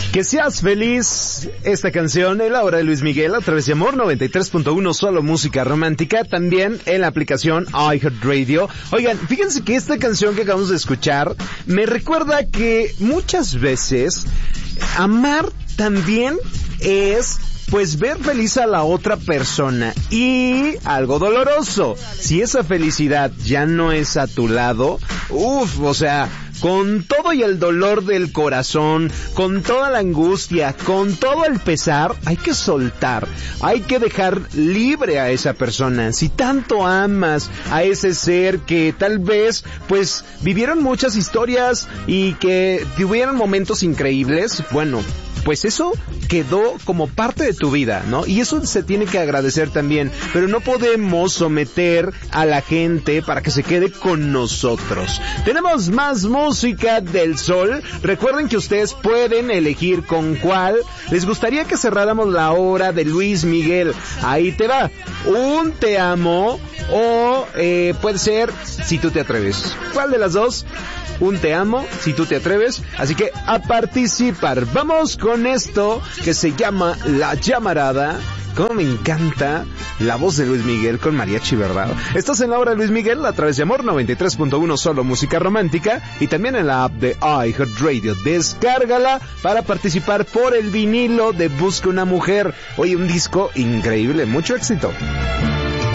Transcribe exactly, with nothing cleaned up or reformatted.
Que seas feliz, esta canción en la hora de Luis Miguel a través de Amor noventa y tres punto uno, solo música romántica, también en la aplicación iHeartRadio. Oigan, fíjense que esta canción que acabamos de escuchar me recuerda que muchas veces amar también es pues ver feliz a la otra persona, y algo doloroso, si esa felicidad ya no es a tu lado, uff, o sea, con todo y el dolor del corazón, con toda la angustia, con todo el pesar, hay que soltar, hay que dejar libre a esa persona. Si tanto amas a ese ser que tal vez pues vivieron muchas historias y que tuvieron momentos increíbles, bueno, pues eso quedó como parte de tu vida, ¿no? Y eso se tiene que agradecer también, pero no podemos someter a la gente para que se quede con nosotros. Tenemos más música del Sol. Recuerden que ustedes pueden elegir con cuál les gustaría que cerráramos la hora de Luis Miguel. Ahí te va, un te amo o eh, puede ser Si tú te atreves. ¿Cuál de las dos? Un te amo, Si tú te atreves. Así que a participar. Vamos con esto que se llama La Llamarada. Cómo me encanta la voz de Luis Miguel con mariachi, ¿verdad? Estás en la hora de Luis Miguel a través de Amor noventa y tres punto uno, solo música romántica, y también en la app de iHeartRadio. Descárgala para participar por el vinilo de Busca una Mujer. Oye, un disco increíble, mucho éxito.